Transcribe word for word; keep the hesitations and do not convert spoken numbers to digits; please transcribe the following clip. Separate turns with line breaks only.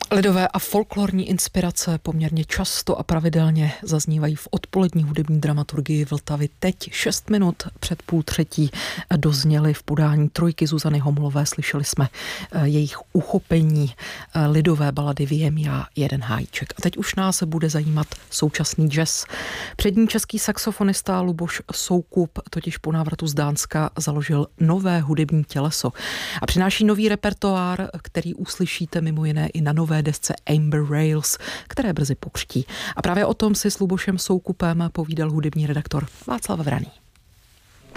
Lidové a folklorní inspirace poměrně často a pravidelně zaznívají v odpolední hudební dramaturgii Vltavy. Teď šest minut před půl třetí dozněly v podání trojky Zuzany Homolové. Slyšeli jsme jejich uchopení lidové balady Vyjem já jeden hájíček. A teď už nás bude zajímat současný jazz. Přední český saxofonista Luboš Soukup totiž po návratu z Dánska založil nové hudební těleso a přináší nový repertoár, který uslyšíte mimo jiné i na nové desce Amber Rails, které brzy pokřtí. A právě o tom si s Lubošem Soukupem povídal hudební redaktor Václav Vraný.